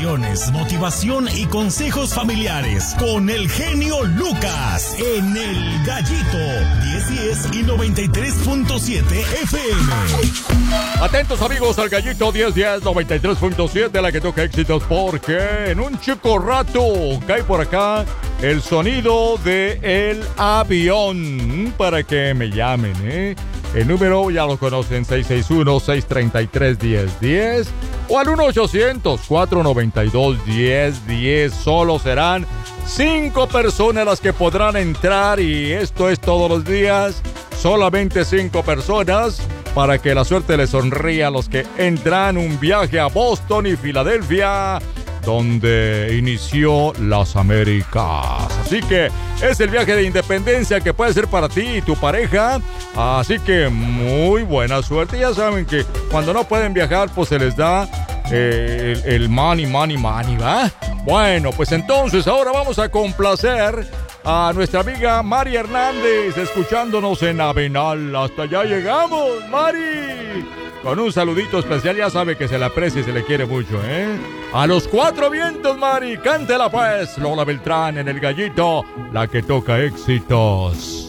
opiniones, motivación y consejos familiares con el genio Lucas en El Gallito 1010 y 93.7 FM. Atentos amigos al Gallito 1010 93.7, la que toca éxitos, porque en un chico rato cae por acá el sonido de el avión para que me llamen, ¿eh? El número ya lo conocen, 661-633-1010 o al 1-800-492-1010. Solo serán 5 personas las que podrán entrar y esto es todos los días. Solamente 5 personas para que la suerte les sonría a los que entran. Un viaje a Boston y Filadelfia, donde inició las Américas. Así que es el viaje de independencia que puede ser para ti y tu pareja. Así que muy buena suerte. Ya saben que cuando no pueden viajar, pues se les da el money, ¿va? Bueno, pues entonces ahora vamos a complacer a nuestra amiga Mari Hernández, escuchándonos en Avenal. Hasta allá llegamos, Mari. Con un saludito especial, ya sabe que se le aprecia y se le quiere mucho, ¿eh? A los 4 vientos, Mari, cántela pues. Lola Beltrán en El Gallito, la que toca éxitos.